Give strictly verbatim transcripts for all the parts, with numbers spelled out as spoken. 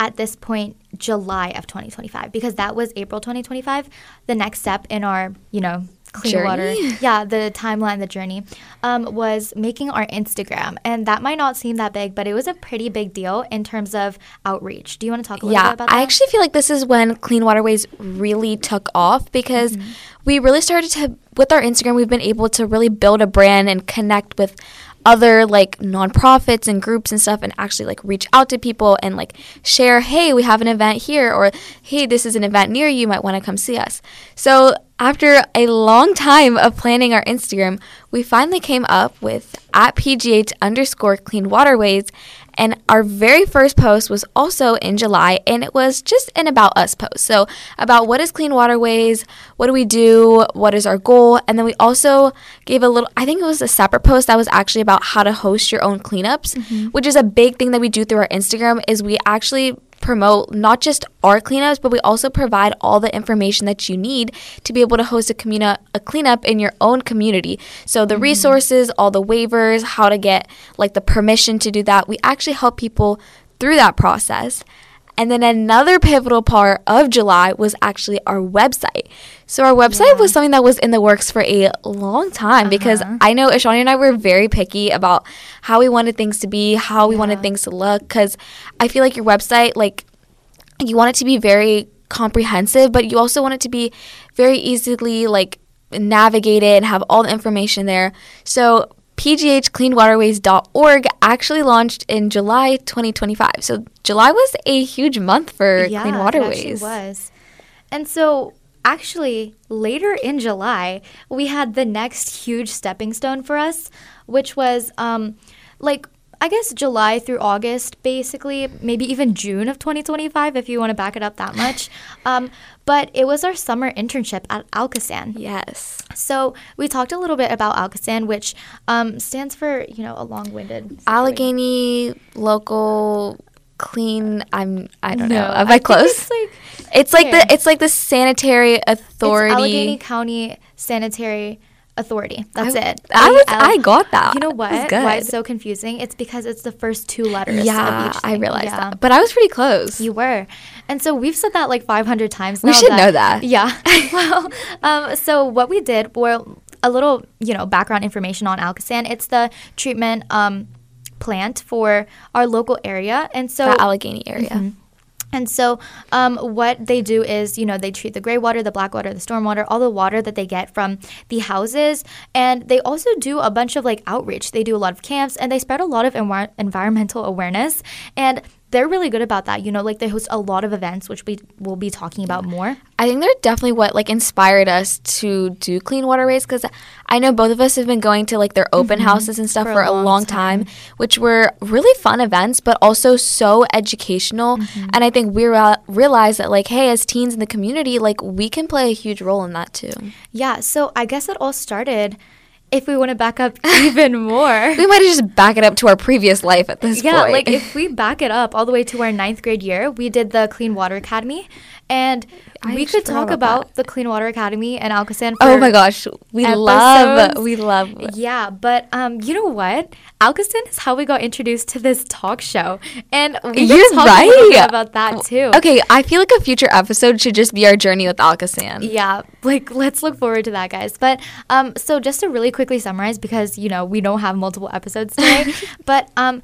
at this point July of twenty twenty-five, because that was April twenty twenty-five, the next step in our, you know, clean journey? water. Yeah, the timeline, the journey, um, was making our Instagram. And that might not seem that big, but it was a pretty big deal in terms of outreach. Do you want to talk a little yeah, bit about that? I actually feel like this is when Clean Waterways really took off, because mm-hmm. we really started to, with our Instagram, we've been able to really build a brand and connect with other like nonprofits and groups and stuff, and actually like reach out to people and like share, hey, we have an event here, or hey, this is an event near you, you might want to come see us. So after a long time of planning our Instagram, we finally came up with at P G H underscore Clean Waterways. And our very first post was also in July, and it was just an About Us post. So about what is Clean Waterways, what do we do, what is our goal, and then we also gave a little, I think it was a separate post that was actually about how to host your own cleanups, mm-hmm. which is a big thing that we do through our Instagram, is we actually promote not just our cleanups, but we also provide all the information that you need to be able to host a, communi- a cleanup in your own community. So the mm-hmm. resources, all the waivers, how to get like the permission to do that. We actually help people through that process. And then another pivotal part of July was actually our website. So our website yeah. was something that was in the works for a long time, uh-huh. because I know Ishani and I were very picky about how we wanted things to be, how we yeah. wanted things to look, because I feel like your website, like, you want it to be very comprehensive, but you also want it to be very easily, like, navigated and have all the information there. So P G H clean waterways dot org actually launched in July twenty twenty-five. So July was a huge month for yeah, Clean Waterways. It actually was. And so actually later in July, we had the next huge stepping stone for us, which was um, like, I guess July through August, basically, maybe even June of twenty twenty-five, if you want to back it up that much. Um, but it was our summer internship at Alcosan. Yes. So we talked a little bit about Alcosan, which um, stands for, you know, a long-winded Allegheny Local Clean. I'm. I don't no, know. Am I, I close? It's like, it's like the. It's like the sanitary authority. It's Allegheny County Sanitary Authority. That's I, it. I was. I got that. You know what? Good. Why it's so confusing? It's because it's the first two letters. Yeah, of each I thing. realized yeah. that. But I was pretty close. You were, and so we've said that like five hundred times now. We should that, know that. Yeah. Well, um, so what we did, well, a little, you know, background information on Alcosan. It's the treatment um, plant for our local area, and so the Allegheny area. Mm-hmm. And so um, what they do is, you know, they treat the gray water, the black water, the storm water, all the water that they get from the houses. And they also do a bunch of, like, outreach. They do a lot of camps, and they spread a lot of envi- environmental awareness. And they're really good about that. You know, like, they host a lot of events, which we will be talking about more. I think they're definitely what, like, inspired us to do Clean Waterways, because I know both of us have been going to, like, their open mm-hmm. houses and stuff for, for a long, long time. time, which were really fun events, but also so educational. Mm-hmm. And I think we re- realized that, like, hey, as teens in the community, like, we can play a huge role in that, too. Yeah, so I guess it all started... If we want to back up even more. We might just back it up to our previous life at this yeah, point. Yeah, like if we back it up all the way to our ninth grade year, we did the Clean Water Academy. And I we could talk about, about the Clean Water Academy and Alcosan for Oh my gosh, we episodes. love, we love. Yeah, but um, you know what? Alcosan is how we got introduced to this talk show. And we You're can talk right. a little bit about that too. Okay, I feel like a future episode should just be our journey with Alcosan. Yeah, like let's look forward to that, guys. But um, so just to really quickly summarize, because, you know, we don't have multiple episodes today, but um,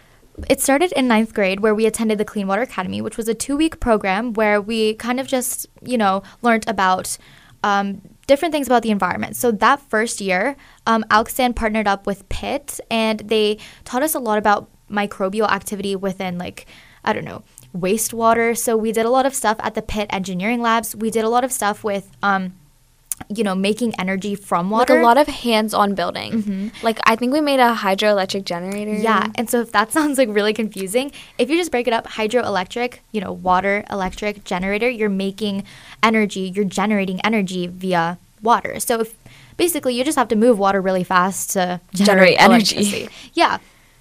it started in ninth grade where we attended the Clean Water Academy, which was a two-week program where we kind of just, you know, learned about um, different things about the environment. So that first year, um, Alcosan partnered up with Pitt, and they taught us a lot about microbial activity within, like, I don't know, wastewater. So we did a lot of stuff at the Pitt Engineering Labs. We did a lot of stuff with... Um, you know, making energy from water. Like a lot of hands-on building. Mm-hmm. Like, I think we made a hydroelectric generator. Yeah, and so if that sounds, like, really confusing, if you just break it up, hydroelectric, you know, water, electric, generator, you're making energy, you're generating energy via water. So if basically you just have to move water really fast to generate, generate energy. Yeah.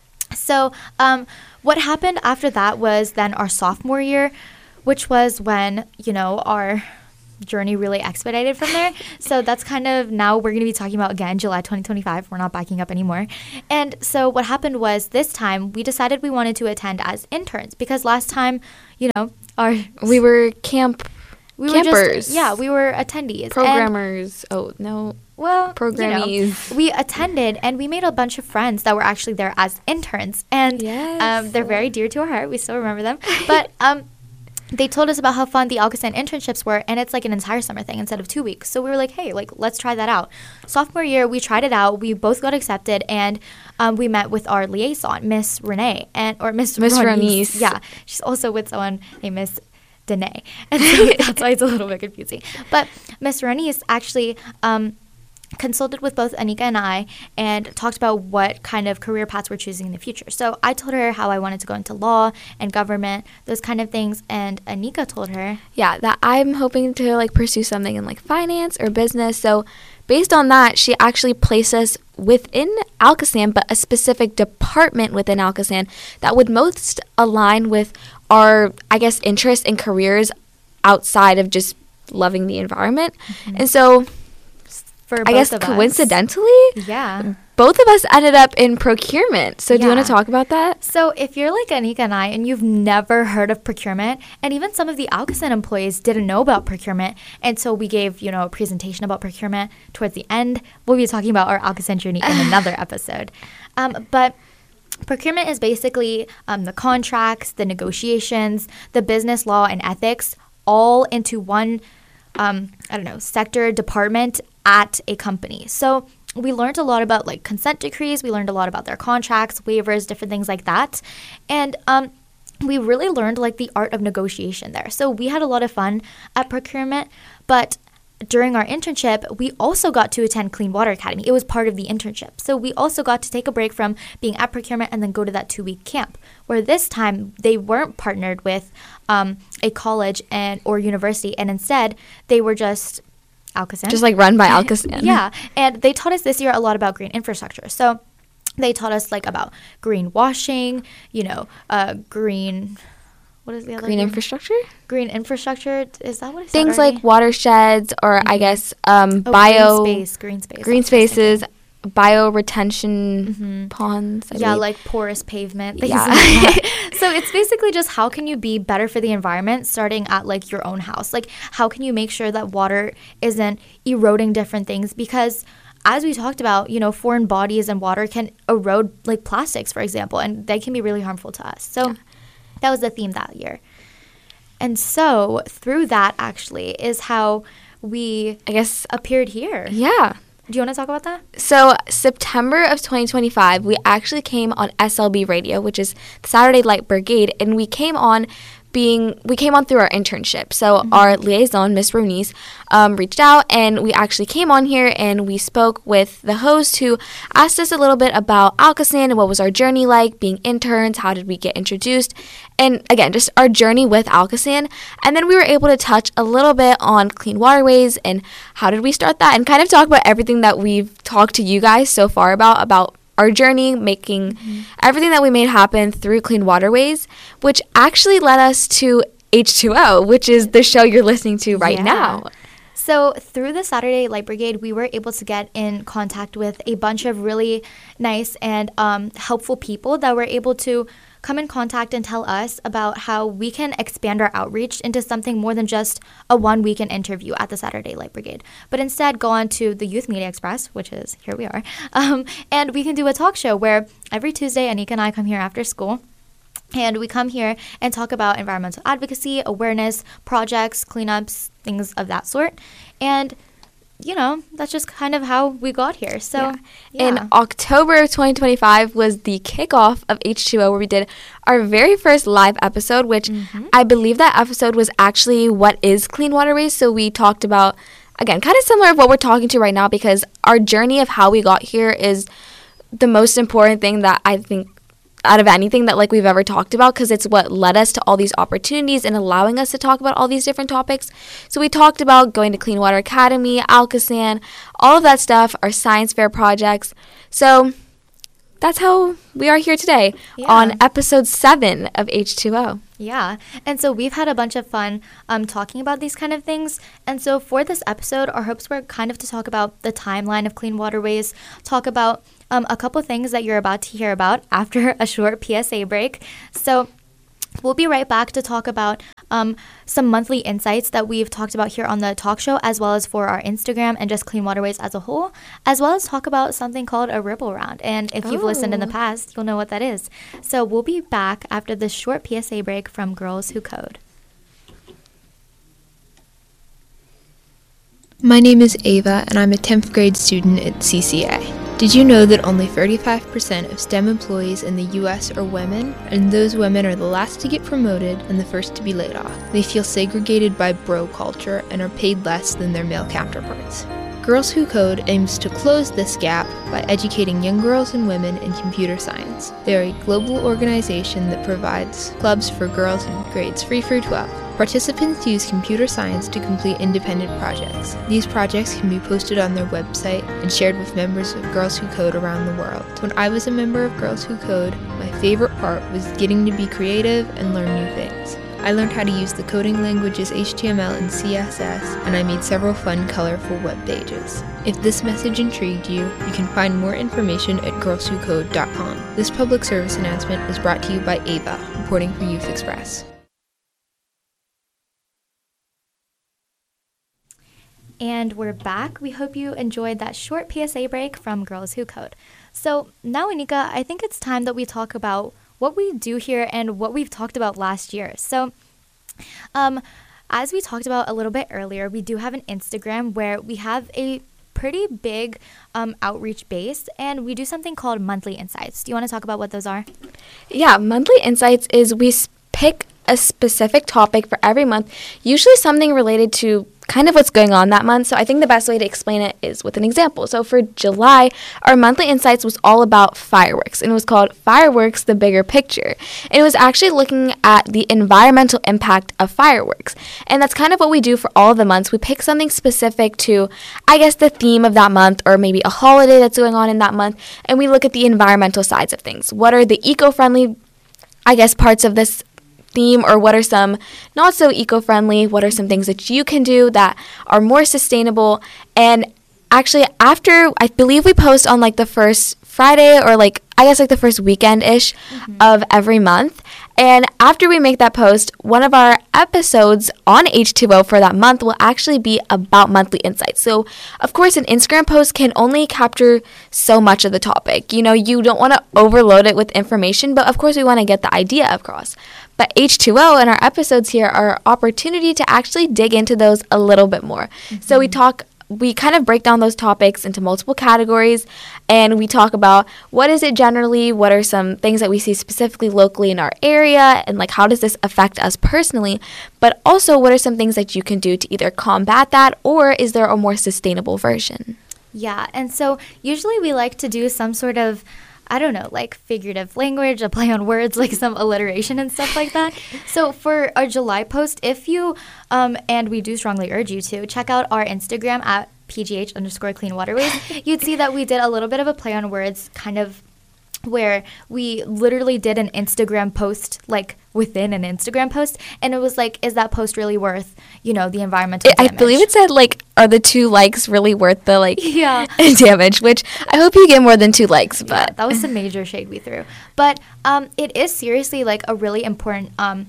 So um, what happened after that was then our sophomore year, which was when, you know, our... journey really expedited from there. So that's kind of now we're going to be talking about again July twenty twenty-five. We're not backing up anymore. And so what happened was this time we decided we wanted to attend as interns because last time, you know, our we were camp we campers. Were just, yeah, we were attendees. Programmers. And, oh, no. Well, Programmies. You know, we attended and we made a bunch of friends that were actually there as interns. And yes. um, they're very dear to our heart. We still remember them. But um, they told us about how fun the Alcosan internships were. And it's like an entire summer thing instead of two weeks. So we were like, hey, like, let's try that out. Sophomore year, we tried it out. We both got accepted. And um, we met with our liaison, Miss Renee. and Or Miss Miss Ronice. Ronice. Yeah. She's also with someone named Miss Danae. And so that's why it's a little bit confusing. But Miss Ronice actually um, consulted with both Anika and I and talked about what kind of career paths we're choosing in the future. So I told her how I wanted to go into law and government, those kind of things. And Anika told her, yeah, that I'm hoping to like pursue something in like finance or business. So based on that, she actually placed us within Alcosan, but a specific department within Alcosan that would most align with our, I guess, interests and careers outside of just loving the environment. Mm-hmm. And so for I both guess of coincidentally, us, yeah, both of us ended up in procurement. So do you Yeah. want to talk about that? So if you're like Anika and I and you've never heard of procurement, and even some of the Alcosan employees didn't know about procurement, and so we gave, you know, a presentation about procurement towards the end. We'll be talking about our Alcosan journey in another episode. Um, but procurement is basically um, the contracts, the negotiations, the business law and ethics all into one, um, I don't know, sector, department at a company. So we learned a lot about like consent decrees. We learned a lot about their contracts, waivers, different things like that. And um, we really learned like the art of negotiation there. So we had a lot of fun at procurement, but during our internship, we also got to attend Clean Water Academy. It was part of the internship. So we also got to take a break from being at procurement and then go to that two-week camp, where this time they weren't partnered with um, a college and or university, and instead they were just Alcosan. Just like run by Alcosan. Yeah, and they taught us this year a lot about green infrastructure. So they taught us like about green washing, you know, uh, green... What is the other Green green? infrastructure? Green infrastructure. Is that what it Things already? like watersheds or Mhm. I guess um, Oh, bio green space, green space. green that's what I was spaces, thinking. bio retention Mhm. ponds. I Yeah, believe. like porous pavement. Things Yeah. like that. So it's basically just how can you be better for the environment starting at like your own house? Like how can you make sure that water isn't eroding different things? Because as we talked about, you know, foreign bodies and water can erode like plastics, for example, and they can be really harmful to us. So Yeah. that was the theme that year. And so through that actually is how we I guess appeared here. yeah. Do you want to talk about that? So September of twenty twenty-five, we actually came on S L B Radio, which is the Saturday Light Brigade, and we came on being we came on through our internship. So mm-hmm. our liaison, Miss Ronice, um, reached out, and we actually came on here and we spoke with the host, who asked us a little bit about Alcosan and what was our journey like being interns, how did we get introduced, and again, just our journey with Alcosan. And then we were able to touch a little bit on clean waterways and how did we start that, and kind of talk about everything that we've talked to you guys so far about about our journey, making mm-hmm. everything that we made happen through Clean Waterways, which actually led us to H two O, which is the show you're listening to right yeah. now. So through the Saturday Light Brigade, we were able to get in contact with a bunch of really nice and um, helpful people that were able to come in contact and tell us about how we can expand our outreach into something more than just a one-weekend interview at the Saturday Light Brigade, but instead go on to the Youth Media Express, which is, here we are, um, and we can do a talk show where every Tuesday, Anika and I come here after school, and we come here and talk about environmental advocacy, awareness, projects, cleanups, things of that sort, and you know, that's just kind of how we got here. So, yeah. Yeah. In October of twenty twenty-five was the kickoff of H two O, where we did our very first live episode, which mm-hmm. I believe that episode was actually what is Clean Waterways. So we talked about, again, kind of similar to what we're talking to right now, because our journey of how we got here is the most important thing that I think out of anything that like we've ever talked about, because it's what led us to all these opportunities and allowing us to talk about all these different topics. So we talked about going to Clean Water Academy, Alcosan, all of that stuff, our science fair projects. So that's how we are here today Yeah. on episode seven of H two O. Yeah. And so we've had a bunch of fun um, talking about these kind of things. And so for this episode, our hopes were kind of to talk about the timeline of clean waterways, talk about um, a couple things that you're about to hear about after a short P S A break. So we'll be right back to talk about um, some monthly insights that we've talked about here on the talk show, as well as for our Instagram and just Clean Waterways as a whole, as well as talk about something called a ripple round. And if you've listened in the Oh. past, you'll know what that is. So we'll be back after this short P S A break from Girls Who Code. My name is Ava, and I'm a tenth grade student at C C A. Did you know that only thirty-five percent of STEM employees in the U S are women, and those women are the last to get promoted and the first to be laid off? They feel segregated by bro culture and are paid less than their male counterparts. Girls Who Code aims to close this gap by educating young girls and women in computer science. They are a global organization that provides clubs for girls in grades three through twelve. Participants use computer science to complete independent projects. These projects can be posted on their website and shared with members of Girls Who Code around the world. When I was a member of Girls Who Code, my favorite part was getting to be creative and learn new things. I learned how to use the coding languages H T M L and C S S, and I made several fun, colorful web pages. If this message intrigued you, you can find more information at girls who code dot com. This public service announcement is brought to you by Ava, reporting for Youth Express. And we're back. We hope you enjoyed that short P S A break from Girls Who Code. So now, Anika, I think it's time that we talk about what we do here and what we've talked about last year. So um, as we talked about a little bit earlier, we do have an Instagram where we have a pretty big um, outreach base, and we do something called monthly insights. Do you want to talk about what those are? Yeah, monthly insights is we s- pick a specific topic for every month, usually something related to kind of what's going on that month. So I think the best way to explain it is with an example. So for July, our monthly insights was all about fireworks, and it was called Fireworks, the Bigger Picture. And it was actually looking at the environmental impact of fireworks. And that's kind of what we do for all of the months. We pick something specific to, I guess, the theme of that month, or maybe a holiday that's going on in that month, and we look at the environmental sides of things. What are the eco-friendly, I guess, parts of this theme, or what are some not so eco-friendly? What are some things that you can do that are more sustainable? And actually, after, I believe we post on like the first Friday, or like I guess like the first weekend-ish mm-hmm. of every month. And after we make that post, one of our episodes on H two O for that month will actually be about monthly insights. So, of course, an Instagram post can only capture so much of the topic. You know, you don't want to overload it with information, but of course we want to get the idea across. But H two O and our episodes here are an opportunity to actually dig into those a little bit more. Mm-hmm. So we talk we kind of break down those topics into multiple categories, and we talk about what is it generally, what are some things that we see specifically locally in our area, and like how does this affect us personally, but also what are some things that you can do to either combat that, or is there a more sustainable version? Yeah, and so usually we like to do some sort of, I don't know, like figurative language, a play on words, like some alliteration and stuff like that. So for our July post, if you, um, and we do strongly urge you to, check out our Instagram at pgh underscore clean waterways, you'd see that we did a little bit of a play on words, kind of where we literally did an Instagram post, like within an Instagram post, and it was like, is that post really worth, you know, the environmental it, damage? I believe it said, like, are the two likes really worth the, like, yeah. damage, which I hope you get more than two likes, but. Yeah, that was some major shade we threw. But um, it is seriously, like, a really important um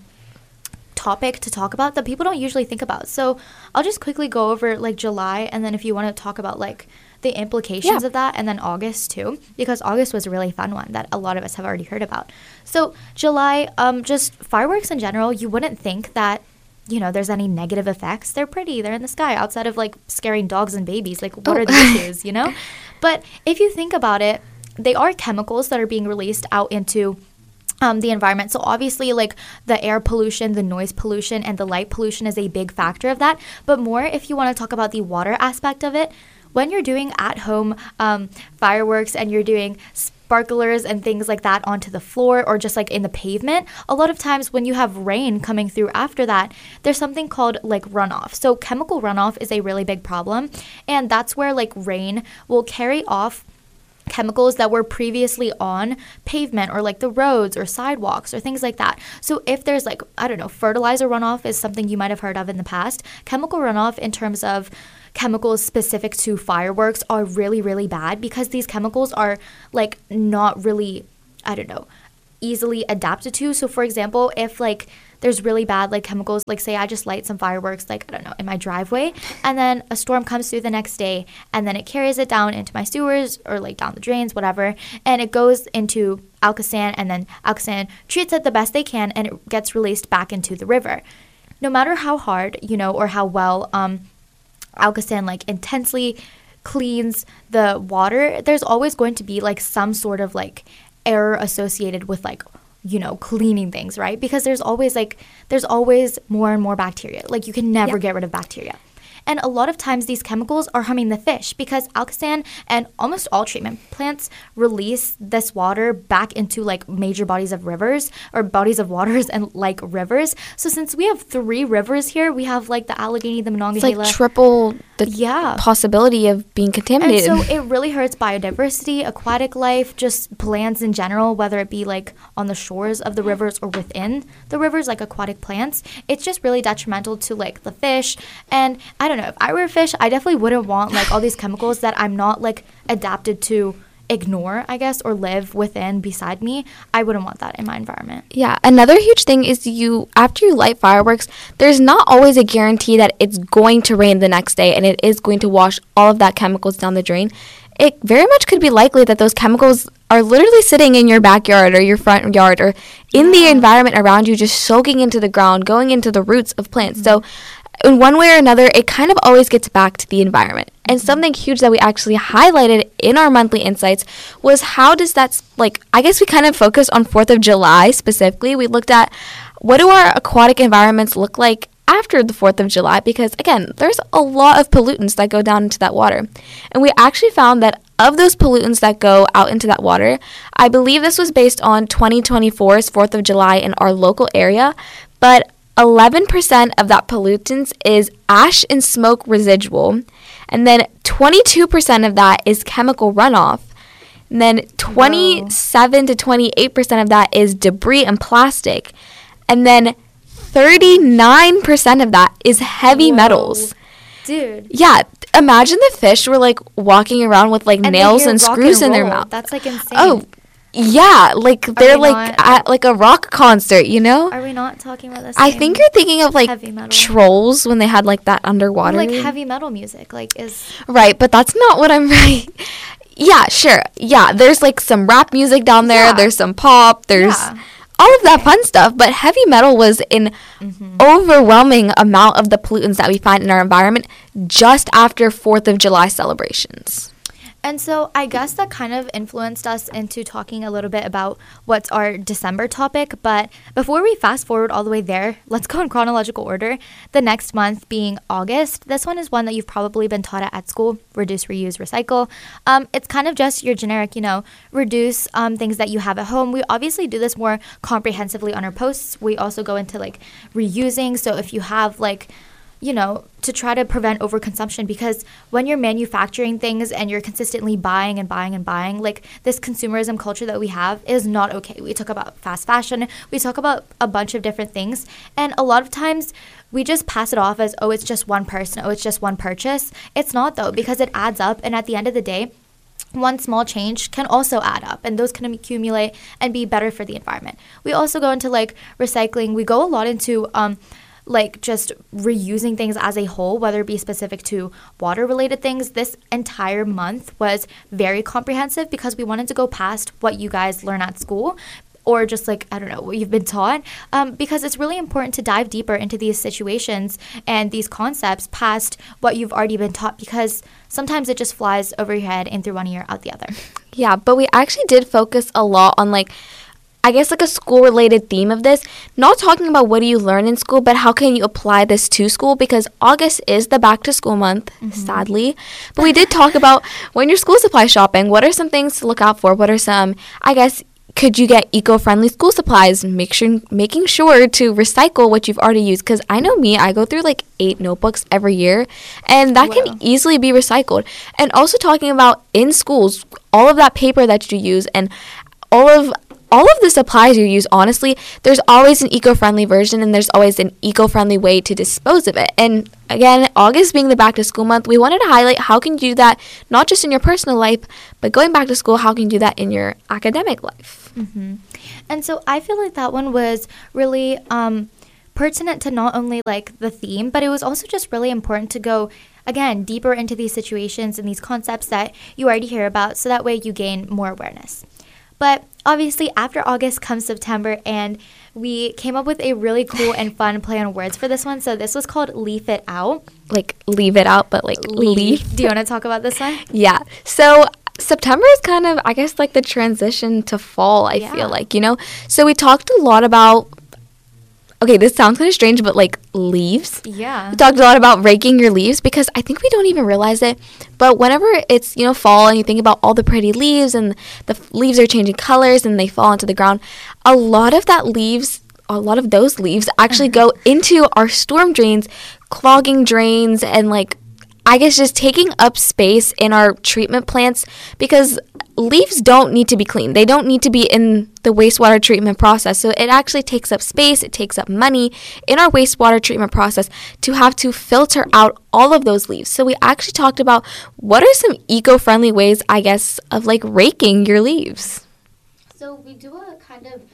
topic to talk about that people don't usually think about. So I'll just quickly go over, like, July, and then if you want to talk about, like, the implications yeah. of that, and then August too, because August was a really fun one that a lot of us have already heard about. So July, um, just fireworks in general, you wouldn't think that, you know, there's any negative effects. They're pretty, they're in the sky, outside of like scaring dogs and babies. Like, what oh. are the issues, you know? But if you think about it, they are chemicals that are being released out into Um, the environment. So obviously, like, the air pollution, the noise pollution, and the light pollution is a big factor of that. But more if you want to talk about the water aspect of it, when you're doing at-home um, fireworks and you're doing sparklers and things like that onto the floor or just like in the pavement, a lot of times when you have rain coming through after that, there's something called like runoff. So chemical runoff is a really big problem, and that's where like rain will carry off chemicals that were previously on pavement or like the roads or sidewalks or things like that. So if there's like, I don't know, fertilizer runoff is something you might have heard of in the past. Chemical runoff in terms of chemicals specific to fireworks are really, really bad because these chemicals are like not really, I don't know, easily adapted to. So for example, if like there's really bad like chemicals, like say I just light some fireworks like, I don't know, in my driveway, and then a storm comes through the next day and then it carries it down into my sewers or like down the drains, whatever, and it goes into Alcosan, and then Alcosan treats it the best they can and it gets released back into the river. No matter how hard, you know, or how well um Alcosan like intensely cleans the water, there's always going to be like some sort of like error associated with like, you know, cleaning things, right? Because there's always like, there's always more and more bacteria. Like you can never Yeah. get rid of bacteria. And a lot of times these chemicals are harming the fish because Alcosan and almost all treatment plants release this water back into like major bodies of rivers or bodies of waters and like rivers. So since we have three rivers here, we have like the Allegheny, the It's Monongahela. like triple the Yeah. possibility of being And contaminated. so it really hurts biodiversity, aquatic life, just plants in general, whether it be like on the shores of the rivers or within the rivers, like aquatic plants. It's just really detrimental to like the fish. And I don't know, if I were a fish, I definitely wouldn't want like all these chemicals that I'm not like adapted to ignore, I guess, or live within beside me. I wouldn't want that in my environment. Yeah, another huge thing is you, after you light fireworks, there's not always a guarantee that it's going to rain the next day and it is going to wash all of that chemicals down the drain. It very much could be likely that those chemicals are literally sitting in your backyard or your front yard or in the environment around you, just soaking into the ground, going into the roots of plants. So in one way or another, it kind of always gets back to the environment. And something huge that we actually highlighted in our monthly insights was how does that, like, I guess we kind of focused on fourth of July specifically. We looked at what do our aquatic environments look like after the fourth of July, because again, there's a lot of pollutants that go down into that water. And we actually found that of those pollutants that go out into that water, I believe this was based on twenty twenty-four's fourth of July in our local area, but eleven percent of that pollutants is ash and smoke residual, and then twenty-two percent of that is chemical runoff, and then twenty-seven to twenty-eight percent of that is debris and plastic, and then thirty-nine percent of that is heavy Whoa. metals. Dude. Yeah, imagine the fish were like walking around with like And they nails hear and rock screws and in their roll. mouth. That's like insane. Oh, yeah, like they're they like not- at like a rock concert, you know? Are we not talking about this? I think you're thinking of like heavy metal. Trolls when they had like that underwater. like heavy metal music. Like is Right, but that's not what I'm right. Yeah, sure. Yeah, there's like some rap music down there. Yeah. There's some pop. There's Yeah. all of that fun stuff. But heavy metal was an Mm-hmm. overwhelming amount of the pollutants that we find in our environment just after fourth of July celebrations. And so I guess that kind of influenced us into talking a little bit about what's our December topic. But before we fast forward all the way there, let's go in chronological order. The next month being August. This one is one that you've probably been taught at school: reduce, reuse, recycle. Um, it's kind of just your generic, you know, reduce um, things that you have at home. We obviously do this more comprehensively on our posts. We also go into like reusing. So if you have like, you know, to try to prevent overconsumption, because when you're manufacturing things and you're consistently buying and buying and buying, like this consumerism culture that we have is not okay. We talk about fast fashion, we talk about a bunch of different things, and a lot of times we just pass it off as, oh, it's just one person, oh, it's just one purchase. It's not though, because it adds up, and at the end of the day, one small change can also add up, and those can accumulate and be better for the environment. We also go into like recycling. We go a lot into um like just reusing things as a whole, whether it be specific to water related things. This entire month was very comprehensive because we wanted to go past what you guys learn at school, or just like, I don't know, what you've been taught, um, because it's really important to dive deeper into these situations and these concepts past what you've already been taught, because sometimes it just flies over your head in through one ear, out the other. Yeah, but we actually did focus a lot on like, I guess like a school-related theme of this, not talking about what do you learn in school, but how can you apply this to school, because August is the back-to-school month, mm-hmm. sadly. But we did talk about when your school supply shopping, what are some things to look out for? What are some, I guess, could you get eco-friendly school supplies? Make sure, making sure to recycle what you've already used. Because I know me, I go through like eight notebooks every year, and that Wow. can easily be recycled. And also talking about in schools, all of that paper that you use and all of all of the supplies you use, honestly, there's always an eco-friendly version and there's always an eco-friendly way to dispose of it. And again, August being the back to school month, we wanted to highlight how can you do that not just in your personal life, but going back to school, how can you do that in your academic life? Mm-hmm. And so I feel like that one was really um, pertinent to not only like the theme, but it was also just really important to go again deeper into these situations and these concepts that you already hear about, so that way you gain more awareness. But obviously, after August comes September, and we came up with a really cool and fun play on words for this one. So this was called Leaf It Out. Like, leave it out, but like leaf. Do you want to talk about this one? Yeah. So September is kind of, I guess, like the transition to fall, I Yeah. feel like, you know? So we talked a lot about, okay, this sounds kind of strange, but like leaves. Yeah. We talked a lot about raking your leaves because I think we don't even realize it. But whenever it's, you know, fall and you think about all the pretty leaves and the f- leaves are changing colors and they fall into the ground, a lot of that leaves, a lot of those leaves actually go into our storm drains, clogging drains and like, I guess just taking up space in our treatment plants, because leaves don't need to be cleaned. They don't need to be in the wastewater treatment process. So it actually takes up space, it takes up money in our wastewater treatment process to have to filter out all of those leaves. So we actually talked about what are some eco-friendly ways, I guess, of like raking your leaves. So we do a kind of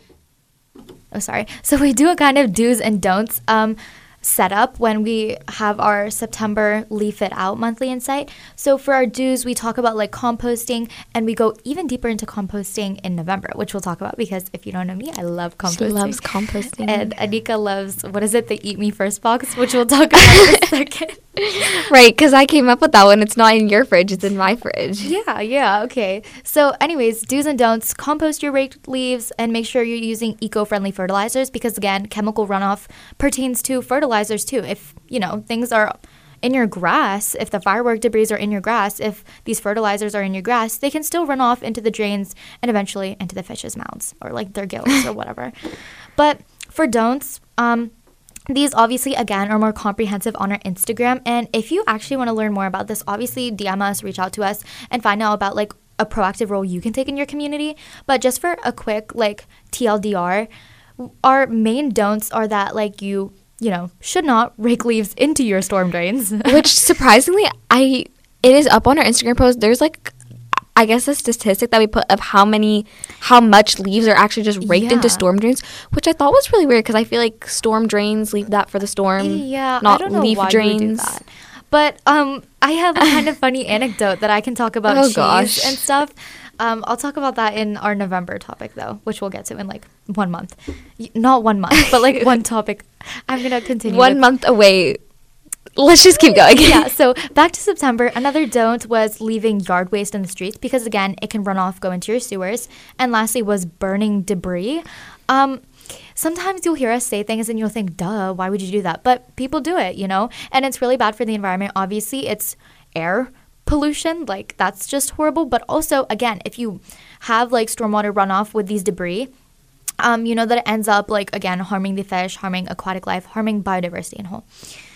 oh sorry. So we do a kind of do's and don'ts um setup when we have our September Leaf It Out monthly insight. So for our do's, we talk about like composting, and we go even deeper into composting in November, which we'll talk about because if you don't know me, I love composting. She loves composting. And Anika loves, what is it, the Eat Me First box, which we'll talk about in a second. Right, because I came up with that one. It's not in your fridge, it's in my fridge. Yeah, yeah, okay. So anyways, do's and don'ts, compost your raked leaves and make sure you're using eco-friendly fertilizers, because again, chemical runoff pertains to fertilizers too. If, you know, things are in your grass, if the firework debris are in your grass, if these fertilizers are in your grass, they can still run off into the drains and eventually into the fish's mouths or like their gills or whatever. But for don'ts, um, these obviously, again, are more comprehensive on our Instagram. And if you actually want to learn more about this, obviously D M us, reach out to us, and find out about like a proactive role you can take in your community. But just for a quick like T L D R, our main don'ts are that like you, you know, should not rake leaves into your storm drains. Which surprisingly, I it is up on our Instagram post. There's like, I guess, a statistic that we put of how many, how much leaves are actually just raked Yeah. into storm drains, which I thought was really weird because I feel like storm drains, leave that for the storm. Yeah, not I don't know leaf why drains. we do that. But um, I have a kind of funny anecdote that I can talk about Oh, cheese gosh. and stuff. Um, I'll talk about that in our November topic, though, which we'll get to in like one month. Y- Not one month, but like one topic. I'm going to continue. One with- month away. Let's just keep going. yeah, so back to September. Another don't was leaving yard waste in the streets because, again, it can run off, go into your sewers. And lastly was burning debris. Um, sometimes you'll hear us say things and you'll think, duh, why would you do that? But people do it, you know? And it's really bad for the environment. Obviously, it's air pollution. Like, that's just horrible. But also, again, if you have, like, stormwater runoff with these debris, um, you know that it ends up, like, again, harming the fish, harming aquatic life, harming biodiversity in whole.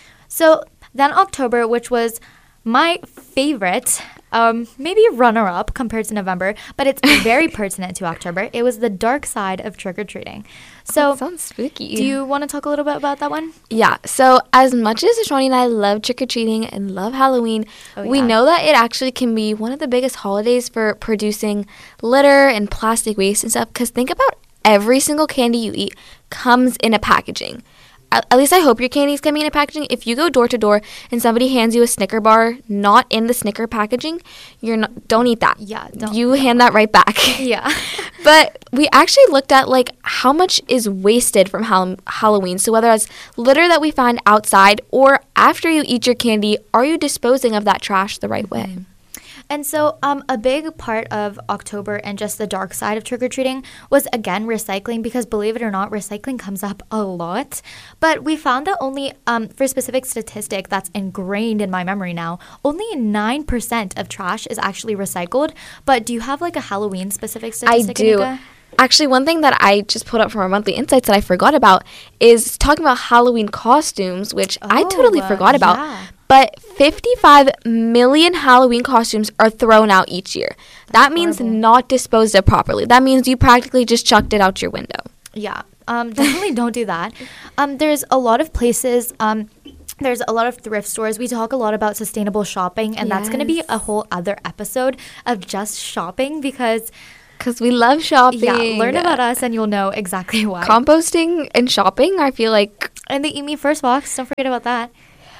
So then October, which was my favorite, um, maybe runner-up compared to November, but it's very pertinent to October. It was the dark side of trick-or-treating. So That sounds spooky. do you want to talk a little bit about that one? Yeah, so as much as Ashwani and I love trick-or-treating and love Halloween, Oh, we yeah. know that it actually can be one of the biggest holidays for producing litter and plastic waste and stuff, because think about every single candy you eat comes in a packaging. At, at least I hope your candy is coming in a packaging. If you go door to door and somebody hands you a Snicker bar not in the Snicker packaging, you're not, don't eat that. Yeah, don't- You hand that right back. Yeah. But we actually looked at like how much is wasted from Hall- Halloween. So whether it's litter that we find outside or after you eat your candy, are you disposing of that trash the right way? And so um, a big part of October and just the dark side of trick-or-treating was, again, recycling, because believe it or not, recycling comes up a lot. But we found that only, um, for a specific statistic that's ingrained in my memory now, only nine percent of trash is actually recycled. But do you have like a Halloween specific I statistic, do. Anika? Actually, one thing that I just pulled up from our monthly insights that I forgot about is talking about Halloween costumes, which I Oh, totally uh, forgot about. yeah. But fifty-five million Halloween costumes are thrown out each year. That means horrible. not disposed of properly. That means you practically just chucked it out your window. Yeah, um, definitely don't do that. Um, there's a lot of places. Um, there's a lot of thrift stores. We talk a lot about sustainable shopping, and that's going to be Yes. a whole other episode of just shopping because, Because we love shopping. yeah, learn about us and you'll know exactly why. Composting and shopping, I feel like. and the Eat Me First box, don't forget about that.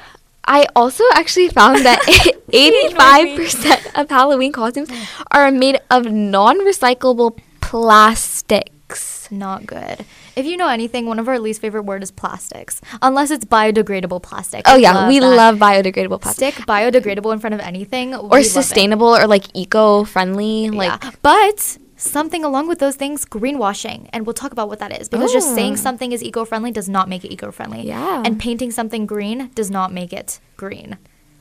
I also actually found that eighty-five percent of Halloween costumes are made of non-recyclable plastics. Not good. If you know anything, one of our least favorite word is plastics, unless it's biodegradable plastic. Oh We yeah, we that. love biodegradable plastic. Stick biodegradable in front of anything Or sustainable or like eco-friendly. Like yeah. But something along with those things, greenwashing, and we'll talk about what that is, because just Oh. saying something is eco-friendly does not make it eco-friendly. Yeah. And painting something green does not make it green.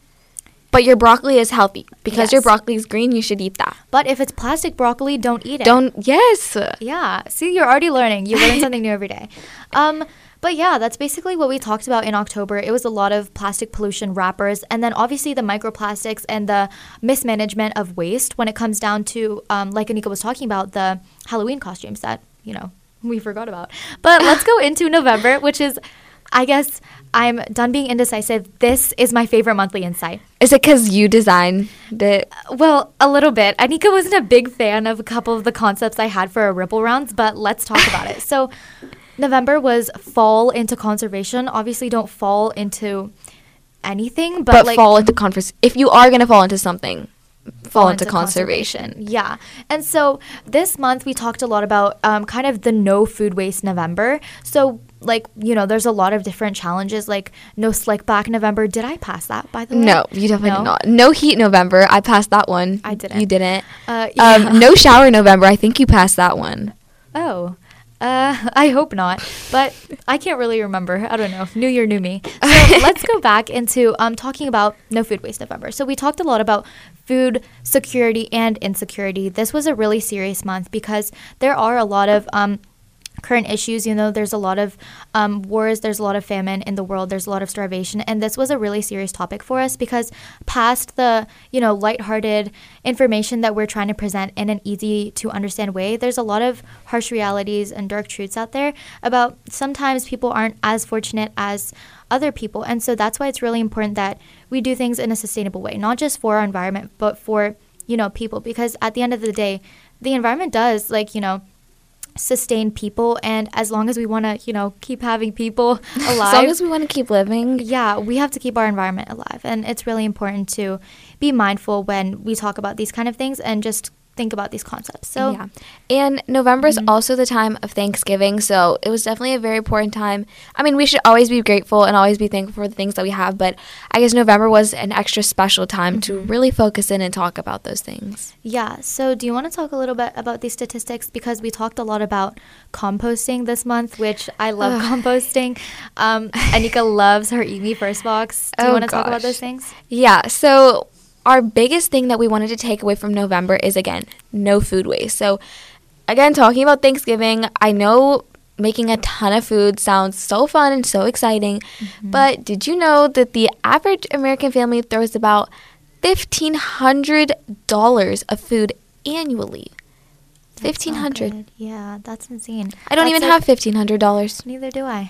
But your broccoli is healthy. Because your Yes. broccoli is green, you should eat that. But if it's plastic broccoli, don't eat it. Don't, yes. Yeah. See, you're already learning. You learn something new every day. Um, but yeah, that's basically what we talked about in October. It was a lot of plastic pollution wrappers, and then obviously the microplastics and the mismanagement of waste when it comes down to, um, like Anika was talking about, the Halloween costumes that, you know, we forgot about. But let's go into November, which is, I guess, I'm done being indecisive. This is my favorite monthly insight. Is it because you designed it? Well, a little bit. Anika wasn't a big fan of a couple of the concepts I had for our Ripple rounds, but let's talk about it. So, November was fall into conservation. Obviously, don't fall into anything, but, But, like fall into conference. If you are going to fall into something, fall, into, conservation. Yeah. And so this month we talked a lot about um, kind of the no food waste November. So, like, you know, there's a lot of different challenges, like no slick back November. Did I pass that, by the way? No, you definitely No? did not. No heat November. I passed that one. I didn't. You didn't. Uh, yeah. Um, no shower November. I think you passed that one. Oh, uh, I hope not. But I can't really remember. I don't know. New year, new me. So let's go back into um, talking about no food waste November. So we talked a lot about food security and insecurity. This was a really serious month because there are a lot of um, current issues. You know, there's a lot of um, wars, there's a lot of famine in the world, there's a lot of starvation, and this was a really serious topic for us because past the, you know, lighthearted information that we're trying to present in an easy to understand way, there's a lot of harsh realities and dark truths out there about sometimes people aren't as fortunate as other people. And so that's why it's really important that we do things in a sustainable way, not just for our environment, but for, you know, people, because at the end of the day, the environment does, like, you know, sustain people, and as long as we want to, you know, keep having people alive, As long as we want to keep living. yeah, we have to keep our environment alive, and it's really important to be mindful when we talk about these kind of things and just think about these concepts. So yeah. And November is Mhm. also the time of Thanksgiving, so it was definitely a very important time. I mean, we should always be grateful and always be thankful for the things that we have, but I guess November was an extra special time to really focus in and talk about those things. yeah, so do you want to talk a little bit about these statistics, because we talked a lot about composting this month, which I love composting. Um, Anika loves her Eat Me First box. Do you Oh, want to talk about gosh. those things? Yeah, so our biggest thing that we wanted to take away from November is, again, no food waste. So, again, talking about Thanksgiving, I know making a ton of food sounds so fun and so exciting, but did you know that the average American family throws about fifteen hundred dollars of food annually? That's fifteen hundred not good. Yeah, that's insane. I don't That's even like- have fifteen hundred dollars. Neither do I.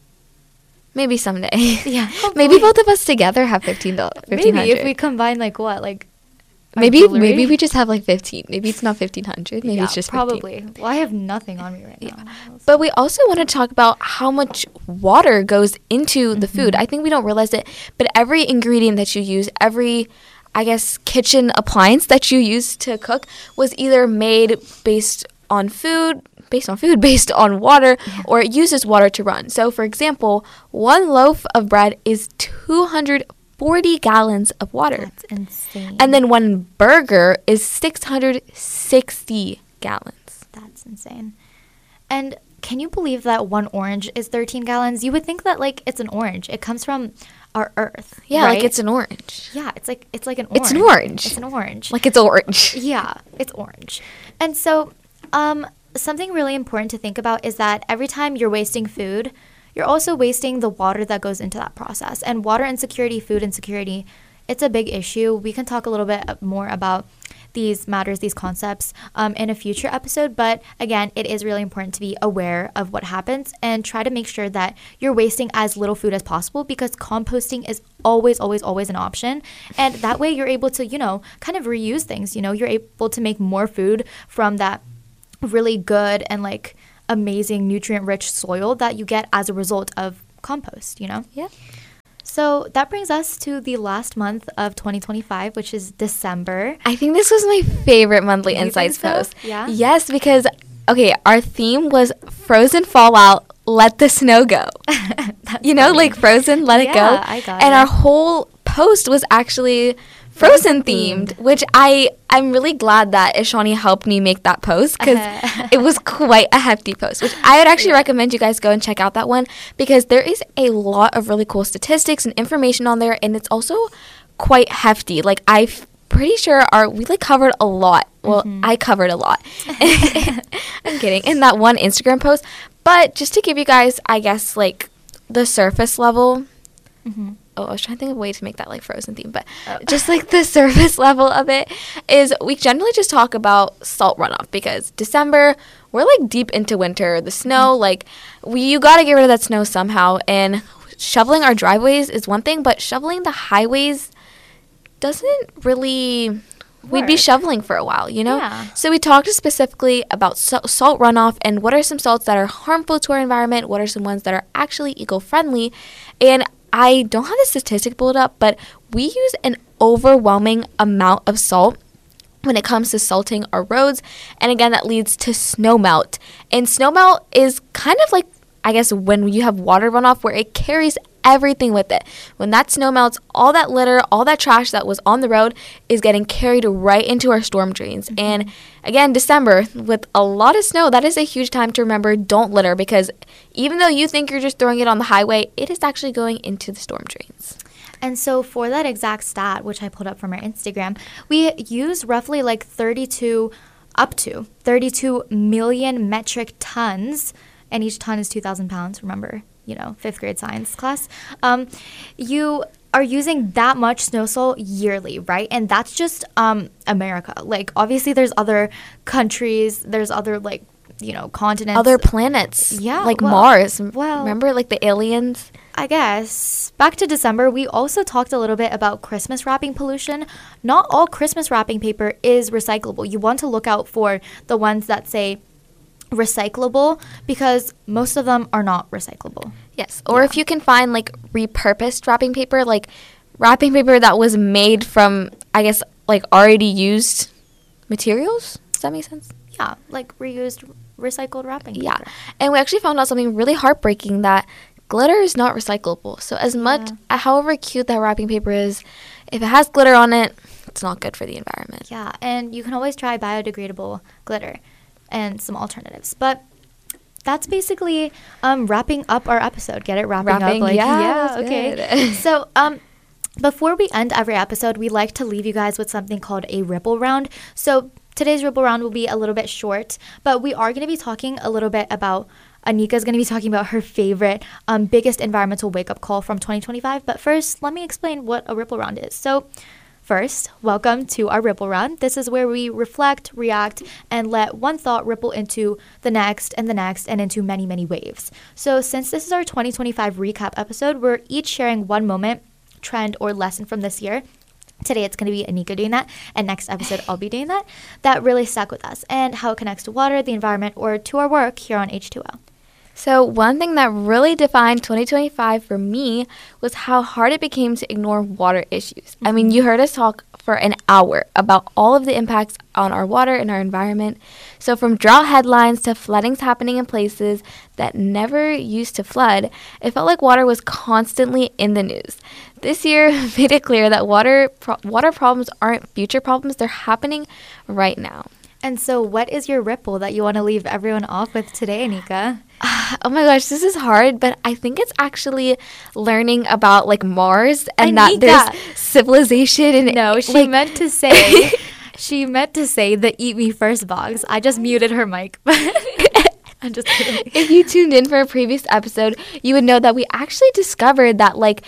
Maybe someday. Yeah, Maybe hopefully. both of us together have fifteen dollars. Maybe if we combine, like, what, like our Maybe jewelry? maybe we just have like fifteen. Maybe it's not fifteen hundred. Maybe yeah, it's just fifteen. probably. Well, I have nothing on me right now. But we also want to talk about how much water goes into the food. Mm-hmm. I think we don't realize it, but every ingredient that you use, every, I guess, kitchen appliance that you use to cook was either made based on food, based on food, based on water, or it uses water to run. So, for example, one loaf of bread is two hundred forty gallons of water. That's insane. And then one burger is six hundred sixty gallons. That's insane. And can you believe that one orange is thirteen gallons? You would think that, like, it's an orange. It comes from our earth. Yeah, right? like it's an orange. Yeah, it's like it's like an orange. It's an orange. It's an orange. Like it's orange. Yeah, it's orange. And so, um, something really important to think about is that every time you're wasting food, you're also wasting the water that goes into that process. And water insecurity, food insecurity, it's a big issue. We can talk a little bit more about these matters, these concepts um, in a future episode. But again, it is really important to be aware of what happens and try to make sure that you're wasting as little food as possible, because composting is always, always, always an option. And that way you're able to, you know, kind of reuse things. You know, you're able to make more food from that really good and like amazing nutrient rich soil that you get as a result of compost, you know? Yeah. So that brings us to the last month of twenty twenty-five, which is December. I think this was my favorite monthly You insights think so? post. Yeah? Yes, because, okay, our theme was Frozen Fallout, let the snow go. You know, funny. like Frozen, let it Yeah, go. I got and it. our whole post was actually Frozen themed, which I, I'm really glad that Ishani helped me make that post, because it was quite a hefty post, which I would actually Yeah. recommend you guys go and check out that one, because there is a lot of really cool statistics and information on there, and it's also quite hefty. Like, I'm pretty sure our we like covered a lot. Well, Mhm. I covered a lot. I'm kidding. In that one Instagram post. But just to give you guys, I guess, like, the surface level. Mhm. Oh, I was trying to think of a way to make that like Frozen theme, but Oh. just like the surface level of it is we generally just talk about salt runoff, because December, we're like deep into winter. The snow, like, we you got to get rid of that snow somehow. And shoveling our driveways is one thing, but shoveling the highways doesn't really. We'd be Work. shoveling for a while, you know? Yeah. So we talked specifically about sa- salt runoff and what are some salts that are harmful to our environment, what are some ones that are actually eco-friendly. And I don't have the statistic pulled up, but we use an overwhelming amount of salt when it comes to salting our roads. And again, that leads to snow melt. And snow melt is kind of like, I guess, when you have water runoff, where it carries everything with it. When that snow melts, all that litter, all that trash that was on the road is getting carried right into our storm drains. Mm-hmm. And again, December, with a lot of snow, that is a huge time to remember, don't litter, because even though you think you're just throwing it on the highway, it is actually going into the storm drains. And so for that exact stat, which I pulled up from our Instagram, we use roughly like thirty-two, up to thirty-two million metric tons, and each ton is two thousand pounds, remember, you know, fifth grade science class. Um, you are using that much snow salt yearly, right? And that's just um, America. Like, obviously there's other countries, there's other, like, you know, continents. Other planets. Yeah, Like well- Mars. well- Remember, like the aliens? I guess. Back to December, we also talked a little bit about Christmas wrapping pollution. Not all Christmas wrapping paper is recyclable. You want to look out for the ones that say recyclable, because most of them are not recyclable. Yes. Or Yeah. if you can find like repurposed wrapping paper, like wrapping paper that was made from, I guess, like already used materials. Does that make sense? Yeah, like reused, recycled wrapping paper. Yeah. And we actually found out something really heartbreaking, that glitter is not recyclable. So as much, Yeah. uh, however cute that wrapping paper is, if it has glitter on it, it's not good for the environment. Yeah, and you can always try biodegradable glitter and some alternatives. But that's basically um, wrapping up our episode. Get it? Wrapping, Wrapping, up. Like, yeah, yeah, that's okay. good. So um, before we end every episode, we like to leave you guys with something called a ripple round. So today's ripple round will be a little bit short, but we are going to be talking a little bit about, Anika is going to be talking about her favorite, um, biggest environmental wake-up call from twenty twenty-five. But first, let me explain what a ripple round is. So first, welcome to our ripple round. This is where we reflect, react, and let one thought ripple into the next and the next and into many, many waves. So since this is our twenty twenty-five recap episode, we're each sharing one moment, trend, or lesson from this year. Today it's going to be Anika doing that, and next episode I'll be doing that. That really stuck with us, and how it connects to water, the environment, or to our work here on H two O. So one thing that really defined twenty twenty-five for me was how hard it became to ignore water issues. I mean, you heard us talk for an hour about all of the impacts on our water and our environment. So from drought headlines to floodings happening in places that never used to flood, it felt like water was constantly in the news. This year made it clear that water pro- water problems aren't future problems, they're happening right now. And so what is your ripple that you want to leave everyone off with today, Anika? Oh my gosh, this is hard, but I think it's actually learning about like Mars and that Anika. there's civilization and No, she like, meant to say She meant to say the Eat Me First box. I just muted her mic. I'm just kidding. If you tuned in for a previous episode, you would know that we actually discovered that, like,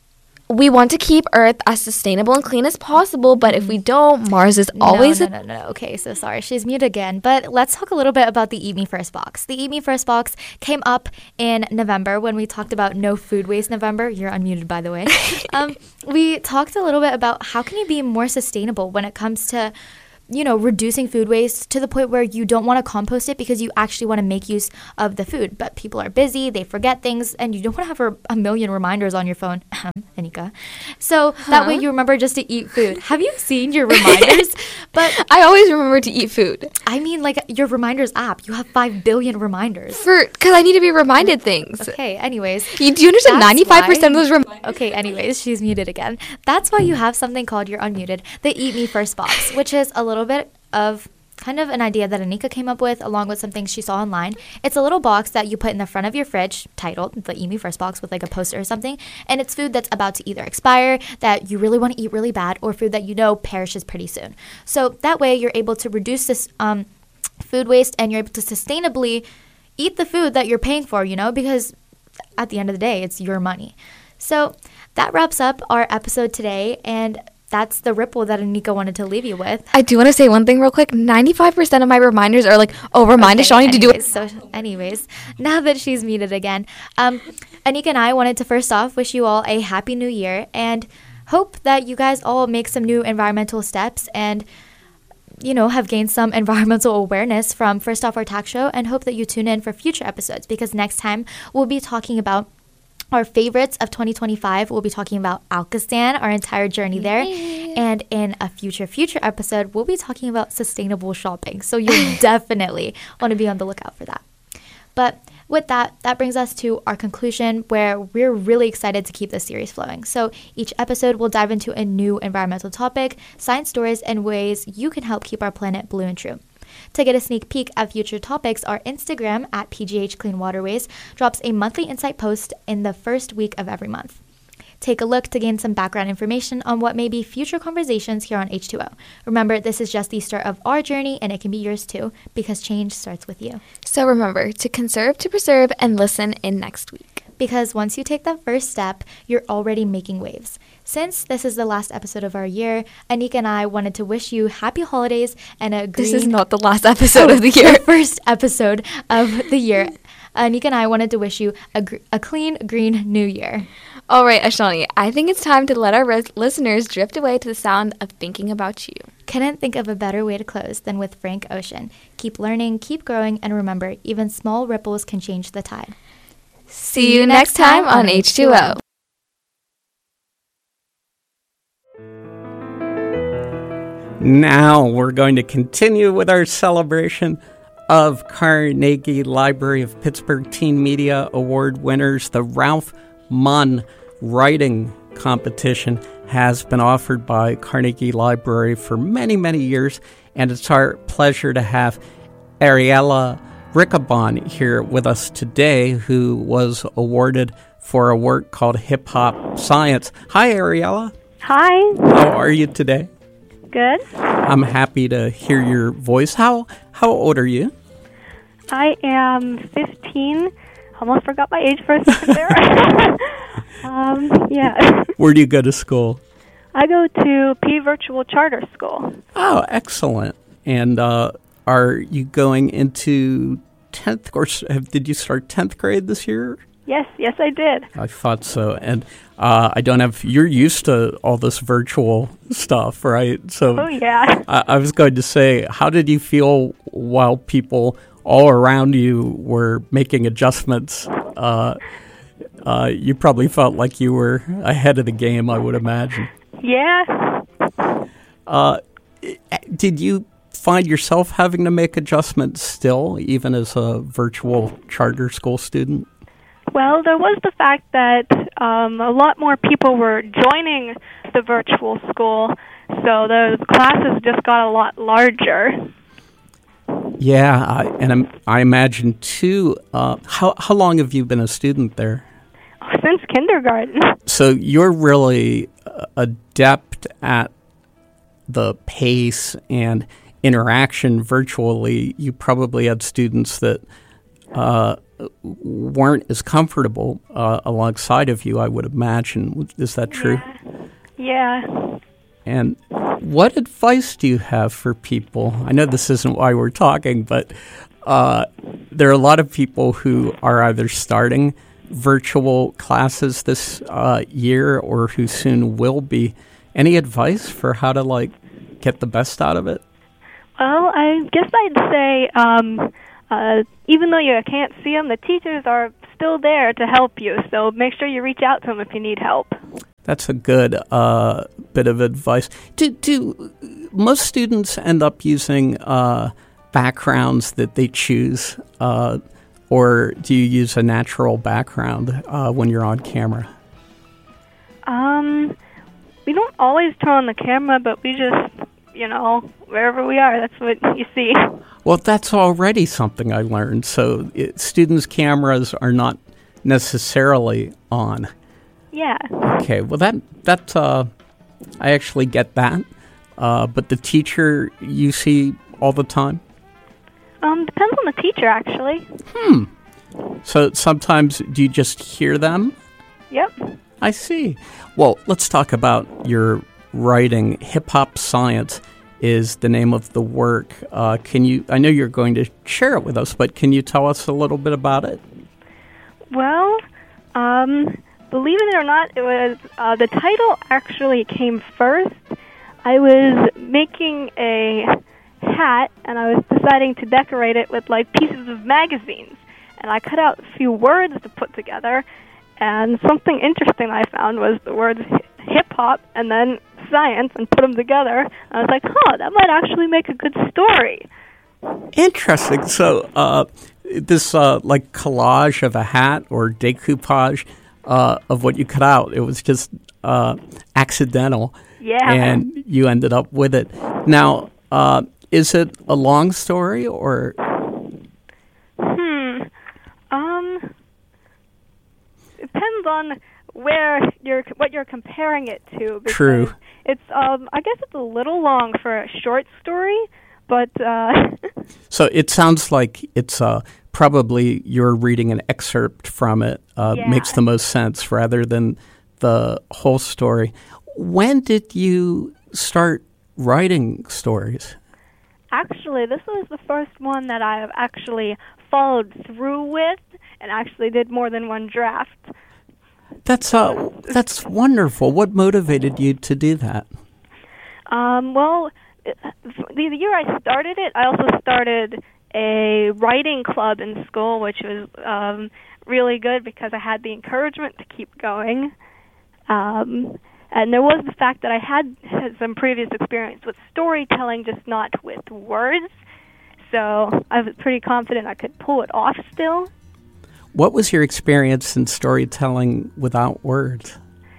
we want to keep Earth as sustainable and clean as possible, but if we don't, Mars is always no, no, no, no, no. Okay, so sorry, she's muted again. But let's talk a little bit about the Eat Me First box. The Eat Me First box came up in November when we talked about No Food Waste November. You're unmuted, by the way. um, we talked a little bit about how can you be more sustainable when it comes to, you know, reducing food waste to the point where you don't want to compost it because you actually want to make use of the food. But people are busy, they forget things, and you don't want to have a, a million reminders on your phone, Anika. So huh? that way you remember just to eat food. Have you seen your reminders? But I always remember to eat food. I mean, like your reminders app, you have five billion reminders. For because I need to be reminded things. Okay, anyways. You, do you understand ninety-five percent of those reminders? Okay, anyways, she's muted again. That's why you have something called You're Unmuted, the Eat Me First box, which is a little little bit of kind of an idea that Anika came up with along with some things she saw online. It's a little box that you put in the front of your fridge titled the Eat Me First box with like a poster or something, and it's food that's about to either expire, that you really want to eat really bad, or food that you know perishes pretty soon. So that way you're able to reduce this um, food waste, and you're able to sustainably eat the food that you're paying for, you know, because at the end of the day it's your money. So that wraps up our episode today, and that's the ripple that Anika wanted to leave you with. I do want to say one thing real quick. ninety-five percent of my reminders are like, oh, remind okay, Ashani to do it. So anyways, now that she's muted again, um, Anika and I wanted to first off wish you all a happy new year and hope that you guys all make some new environmental steps and, you know, have gained some environmental awareness from First Off Our Talk Show, and hope that you tune in for future episodes, because next time we'll be talking about our favorites of twenty twenty-five. We'll be talking about Alkistan, our entire journey there. Yeah. And in a future, future episode, we'll be talking about sustainable shopping. So you'll definitely want to be on the lookout for that. But with that, that brings us to our conclusion, where we're really excited to keep this series flowing. So each episode will dive into a new environmental topic, science stories, and ways you can help keep our planet blue and true. To get a sneak peek at future topics, our Instagram at P G H Clean Waterways drops a monthly insight post in the first week of every month. Take a look to gain some background information on what may be future conversations here on H two O. Remember, this is just the start of our journey, and it can be yours too, because change starts with you. So remember to conserve, to preserve, and listen in next week. Because once you take that first step, you're already making waves. Since this is the last episode of our year, Anika and I wanted to wish you happy holidays and a green... This is not the last episode oh, of the year. The first episode of the year. Anika and I wanted to wish you a, gr- a clean, green new year. All right, Ashani, I think it's time to let our res- listeners drift away to the sound of thinking about you. Couldn't think of a better way to close than with Frank Ocean. Keep learning, keep growing, and remember, even small ripples can change the tide. See you next time on H two O. Now we're going to continue with our celebration of Carnegie Library of Pittsburgh Teen Media Award winners. The Ralph Munn Writing Competition has been offered by Carnegie Library for many, many years, and it's our pleasure to have Ariella Riccabon here with us today, who was awarded for a work called Hip Hop Science. Hi, Ariella. Hi. How are you today? Good. I'm happy to hear your voice. How how old are you? I am fifteen. Almost forgot my age for a second there. um, yeah. Where do you go to school? I go to P Virtual Charter School. Oh, excellent. And uh, are you going into tenth, or have, did you start tenth grade this year? Yes, yes, I did. I thought so. And uh, I don't have, you're used to all this virtual stuff, right? So oh, yeah. I, I was going to say, how did you feel while people all around you were making adjustments? Uh, uh, you probably felt like you were ahead of the game, I would imagine. Yeah. Uh, did you find yourself having to make adjustments still, even as a virtual charter school student? Well, there was the fact that um, a lot more people were joining the virtual school, so the classes just got a lot larger. Yeah, I, and I'm, I imagine, too, uh, how, how long have you been a student there? Since kindergarten. So you're really uh, adept at the pace and interaction virtually, you probably had students that uh, weren't as comfortable uh, alongside of you, I would imagine. Is that true? Yeah. yeah. And what advice do you have for people? I know this isn't why we're talking, but uh, there are a lot of people who are either starting virtual classes this uh, year or who soon will be. Any advice for how to, like, get the best out of it? Well, I guess I'd say um, uh, even though you can't see them, the teachers are still there to help you, so make sure you reach out to them if you need help. That's a good uh, bit of advice. Do, do most students end up using uh, backgrounds that they choose, uh, or do you use a natural background uh, when you're on camera? Um, we don't always turn on the camera, but we just, you know, wherever we are, that's what you see. Well, that's already something I learned. So it, students' cameras are not necessarily on. Yeah. Okay, well, that, that uh, I actually get that. Uh, but the teacher you see all the time? Um, depends on the teacher, actually. Hmm. So sometimes do you just hear them? Yep. I see. Well, let's talk about your writing. Hip Hop Science is the name of the work. Uh, can you, I know you're going to share it with us, but can you tell us a little bit about it? Well, um... believe it or not, it was uh, the title actually came first. I was making a hat, and I was deciding to decorate it with like pieces of magazines. And I cut out a few words to put together, and something interesting I found was the words hip hop and then science, and put them together. And I was like, huh, that might actually make a good story. Interesting. So uh, this uh, like collage of a hat or decoupage Uh, of what you cut out. It was just uh, accidental. Yeah. And you ended up with it. Now, uh, is it a long story or? Hmm. Um. Depends on where you're, what you're comparing it to. True. It's um. I guess it's a little long for a short story, but. Uh, so it sounds like it's uh. probably you're reading an excerpt from it uh, yeah. makes the most sense rather than the whole story. When did you start writing stories? Actually, this was the first one that I have actually followed through with and actually did more than one draft. That's uh, that's wonderful. What motivated you to do that? Um, well, the year I started it, I also started a writing club in school, which was um, really good because I had the encouragement to keep going. Um, and there was the fact that I had, had some previous experience with storytelling, just not with words. So I was pretty confident I could pull it off still. What was your experience in storytelling without words?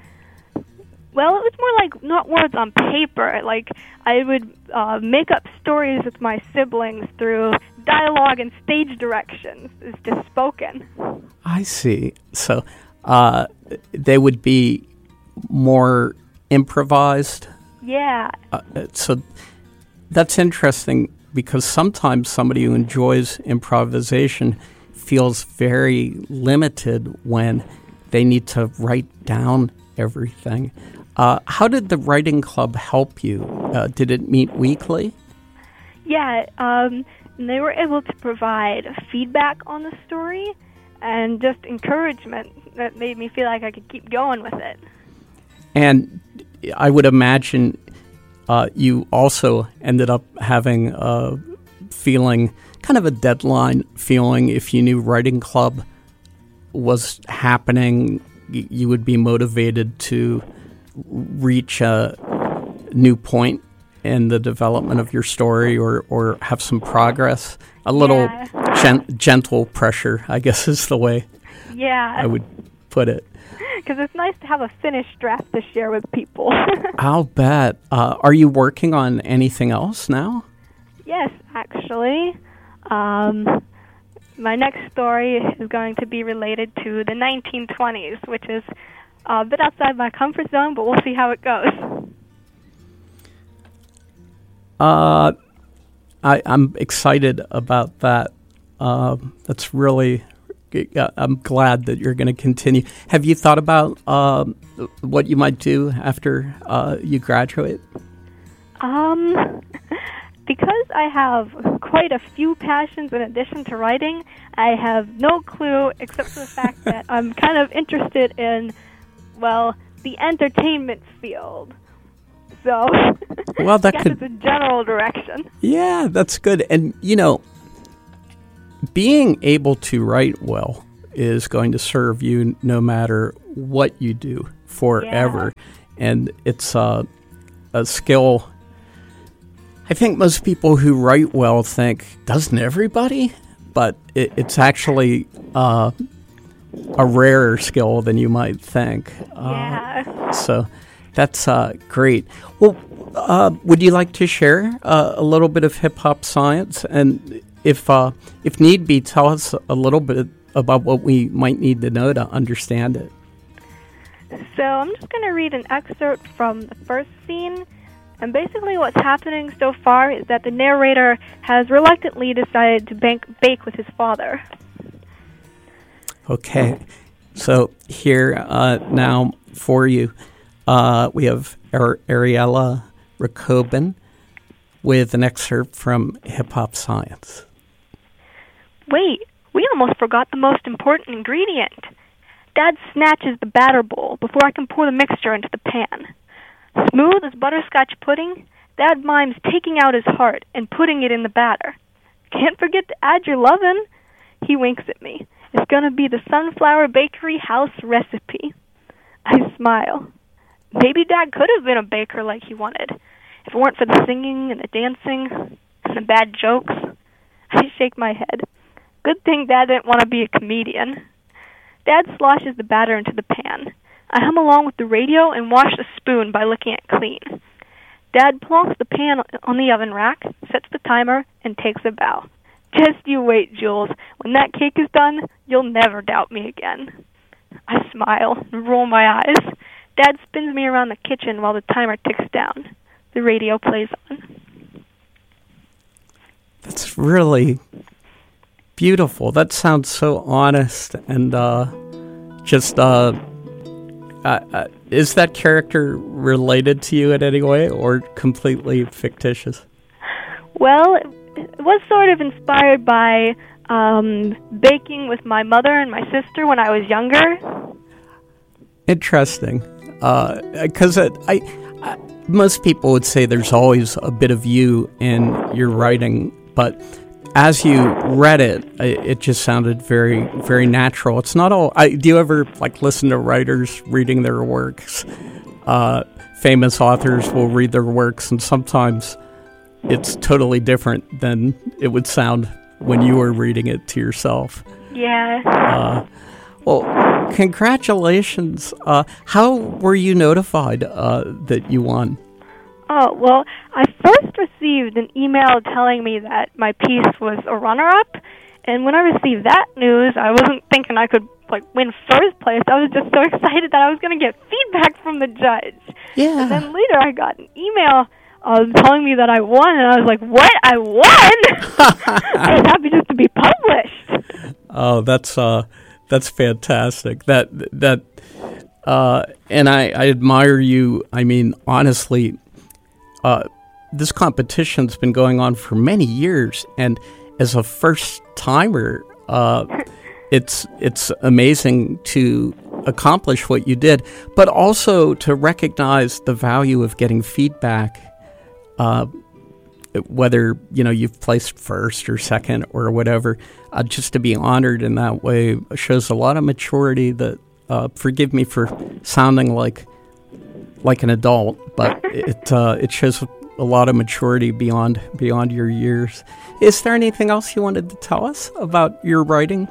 Well, it was more like not words on paper. Like I would uh, make up stories with my siblings through dialogue and stage directions. It's just spoken. I see. So uh, they would be more improvised? Yeah. Uh, so that's interesting because sometimes somebody who enjoys improvisation feels very limited when they need to write down everything. Uh, how did the writing club help you? Uh, did it meet weekly? Yeah, um, they were able to provide feedback on the story and just encouragement that made me feel like I could keep going with it. And I would imagine uh, you also ended up having a feeling, kind of a deadline feeling, if you knew writing club was happening, y- you would be motivated to reach a new point in the development of your story or, or have some progress. A little Yeah. gen- gentle pressure, I guess is the way Yeah. I would put it. Because it's nice to have a finished draft to share with people. I'll bet. Uh, are you working on anything else now? Yes, actually. Um, my next story is going to be related to the nineteen twenties, which is a bit outside my comfort zone, but we'll see how it goes. Uh, I, I'm excited about that. Uh, that's really, I'm glad that you're going to continue. Have you thought about uh, what you might do after uh, you graduate? Um, because I have quite a few passions in addition to writing, I have no clue except for the fact that I'm kind of interested in, well, the entertainment field. So, well, that I guess could, it's a general direction. Yeah, that's good. And, you know, being able to write well is going to serve you no matter what you do forever. Yeah. And it's uh, a skill. I think most people who write well think, doesn't everybody? But it, it's actually uh, a rarer skill than you might think. Yeah. Uh, so that's uh, great. Well, uh, would you like to share uh, a little bit of hip-hop science? And if uh, if need be, tell us a little bit about what we might need to know to understand it. So I'm just going to read an excerpt from the first scene. And basically what's happening so far is that the narrator has reluctantly decided to bank, bake with his father. Okay. So here uh, now for you, uh, we have Ar- Ariella Rakobin with an excerpt from Hip Hop Science. Wait, we almost forgot the most important ingredient. Dad snatches the batter bowl before I can pour the mixture into the pan. Smooth as butterscotch pudding, Dad mimes taking out his heart and putting it in the batter. Can't forget to add your lovin'. He winks at me. It's gonna be the Sunflower Bakery house recipe. I smile. Maybe Dad could have been a baker like he wanted, if it weren't for the singing and the dancing and the bad jokes. I shake my head. Good thing Dad didn't want to be a comedian. Dad sloshes the batter into the pan. I hum along with the radio and wash the spoon by licking it clean. Dad plonks the pan on the oven rack, sets the timer, and takes a bow. Just you wait, Jules. When that cake is done, you'll never doubt me again. I smile and roll my eyes. Dad spins me around the kitchen while the timer ticks down. The radio plays on. That's really beautiful. That sounds so honest and uh, just... Uh, Uh, uh, is that character related to you in any way or completely fictitious? Well, it was sort of inspired by um, baking with my mother and my sister when I was younger. Interesting. Because uh, I, I, most people would say there's always a bit of you in your writing, but as you read it, it just sounded very, very natural. It's not all. I, do you ever like listen to writers reading their works? Uh, famous authors will read their works, and sometimes it's totally different than it would sound when you were reading it to yourself. Yeah. Uh, well, congratulations. Uh, how were you notified uh, that you won? Oh, well, I first received an email telling me that my piece was a runner-up, and when I received that news, I wasn't thinking I could, like, win first place. I was just so excited that I was going to get feedback from the judge. Yeah. And then later I got an email uh, telling me that I won, and I was like, what? I won? I was happy just to be published. Oh, that's uh, that's fantastic. That, that, uh, and I, I admire you. I mean, honestly, Uh, this competition's been going on for many years, and as a first-timer, uh, it's it's amazing to accomplish what you did, but also to recognize the value of getting feedback, uh, whether you know you've placed first or second or whatever. Uh, just to be honored in that way shows a lot of maturity. That uh, forgive me for sounding like. like an adult, but it uh, it shows a lot of maturity beyond beyond your years. Is there anything else you wanted to tell us about your writing?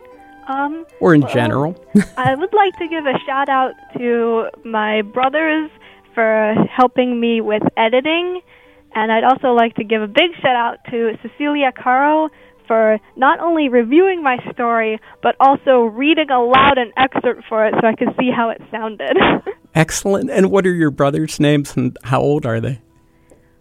Um, or in well, general? I would like to give a shout out to my brothers for helping me with editing, and I'd also like to give a big shout out to Cecilia Caro for not only reviewing my story, but also reading aloud an excerpt for it so I could see how it sounded. Excellent. And what are your brothers' names, and how old are they?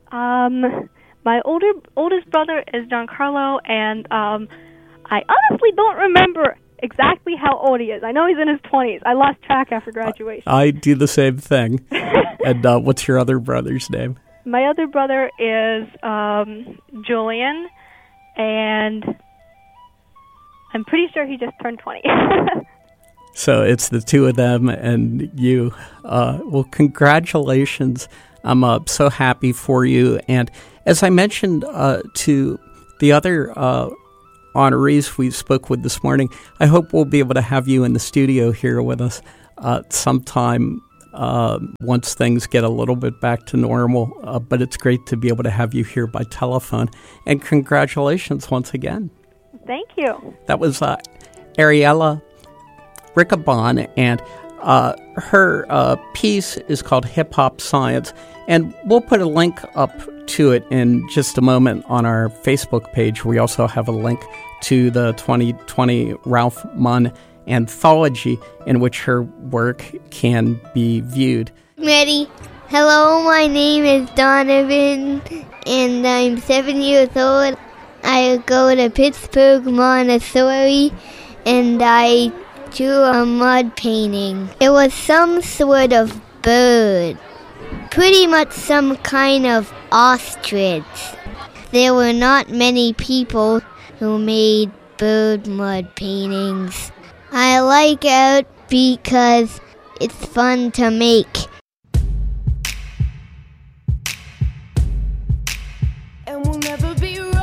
Um, my older oldest brother is Giancarlo, and um, I honestly don't remember exactly how old he is. I know he's in his twenties. I lost track after graduation. I do the same thing. And uh, what's your other brother's name? My other brother is um, Julian, and I'm pretty sure he just turned twenty. So it's the two of them and you. Uh, well, congratulations. I'm uh, so happy for you. And as I mentioned uh, to the other uh, honorees we spoke with this morning, I hope we'll be able to have you in the studio here with us uh, sometime uh, once things get a little bit back to normal. Uh, but it's great to be able to have you here by telephone. And congratulations once again. Thank you. That was uh, Ariella Riccabon, and uh, her uh, piece is called Hip Hop Science, and we'll put a link up to it in just a moment on our Facebook page. We also have a link to the twenty twenty Ralph Munn anthology in which her work can be viewed. Ready? Hello, my name is Donovan, and I'm seven years old. I go to Pittsburgh Montessori, and I drew a mud painting. It was some sort of bird, pretty much some kind of ostrich. There were not many people who made bird mud paintings. I like it because it's fun to make. And we'll never be royal.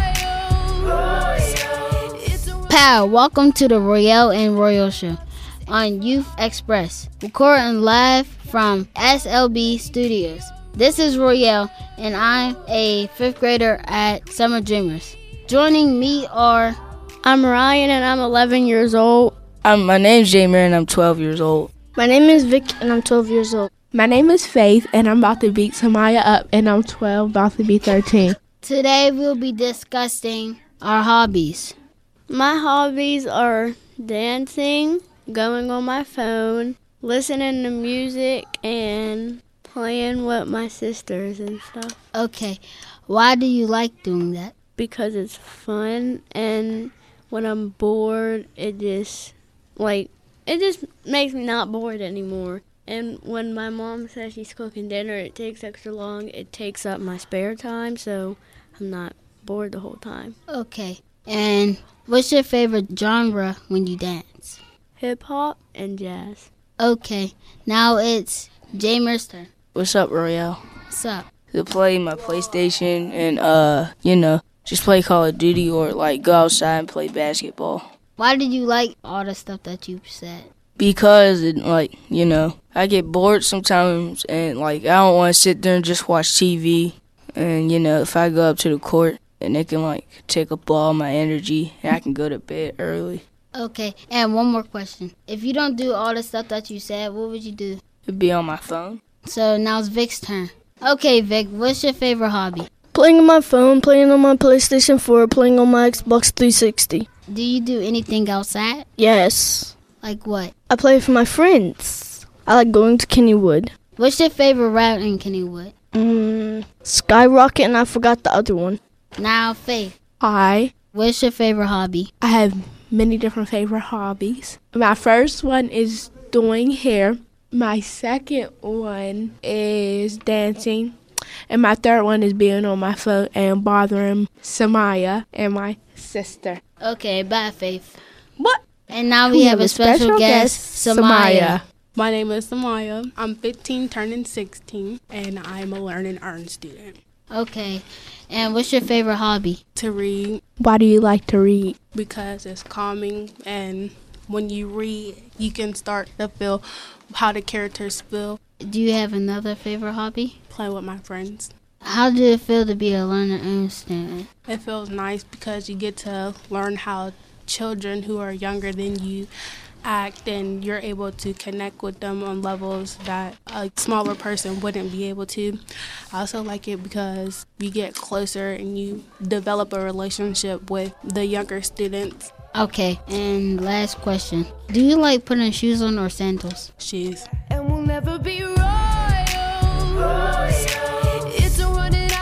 Pow, welcome to the Royale and Royal Show on Youth Express, recording live from S L B Studios. This is Royale, and I'm a fifth grader at Summer Dreamers. Joining me are... I'm Ryan, and I'm eleven years old. Um, my name's Jamer, and I'm twelve years old. My name is Vic, and I'm twelve years old. My name is Faith, and I'm about to beat Samaya up, and I'm twelve, about to be thirteen. Today we'll be discussing our hobbies. My hobbies are dancing, going on my phone, listening to music, and playing with my sisters and stuff. Okay, why do you like doing that? Because it's fun, and when I'm bored, it just, like, it just makes me not bored anymore. And when my mom says she's cooking dinner, it takes extra long. It takes up my spare time, so I'm not bored the whole time. Okay, and what's your favorite genre when you dance? Hip-hop and jazz. Okay, now it's Jamer's turn. What's up, Royale? What's up? To play my PlayStation and, uh, you know, just play Call of Duty or, like, go outside and play basketball. Why did you like all the stuff that you said? Because, it, like, you know, I get bored sometimes and, like, I don't want to sit there and just watch T V. And, you know, if I go up to the court and it can, like, take up all my energy and I can go to bed early. Okay, and one more question. If you don't do all the stuff that you said, what would you do? It'd be on my phone. So now it's Vic's turn. Okay, Vic, what's your favorite hobby? Playing on my phone, playing on my PlayStation four, playing on my Xbox three sixty. Do you do anything outside? Yes. Like what? I play with my friends. I like going to Kennywood. What's your favorite route in Kennywood? Mm, Skyrocket, and I forgot the other one. Now, Faith. Hi. What's your favorite hobby? I have many different favorite hobbies. My first one is doing hair. My second one is dancing. And my third one is being on my phone and bothering Samaya and my sister. Okay, bye, Faith. What? And now we, we have, have a special, special guest, guest Samaya. Samaya. My name is Samaya. I'm fifteen, turning sixteen, and I'm a Learn and Earn student. Okay. And what's your favorite hobby? To read. Why do you like to read? Because it's calming, and when you read, you can start to feel how the characters feel. Do you have another favorite hobby? Play with my friends. How did it feel to be a Learn and Earn student? It feels nice because you get to learn how children who are younger than you act, and you're able to connect with them on levels that a smaller person wouldn't be able to. I also like it because you get closer and you develop a relationship with the younger students. Okay, and last question. Do you like putting shoes on or sandals? Shoes. And we'll never be royal. Royal. It's a running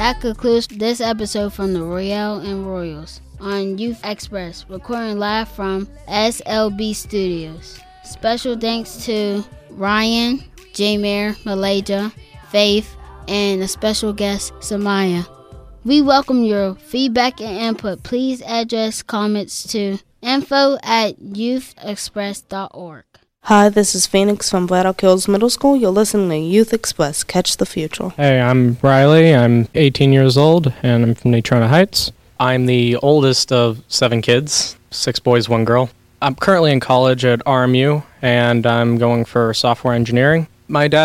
That concludes this episode from the Royale and Royals on Youth Express, recording live from S L B Studios. Special thanks to Ryan, J-Mare, Malaysia, Faith, and a special guest, Samaya. We welcome your feedback and input. Please address comments to info at youth express dot org. Hi, this is Phoenix from Black Elk Hills Middle School. You're listening to Youth Express. Catch the future. Hey, I'm Riley. I'm eighteen years old, and I'm from Natrona Heights. I'm the oldest of seven kids, six boys, one girl. I'm currently in college at R M U, and I'm going for software engineering. My dad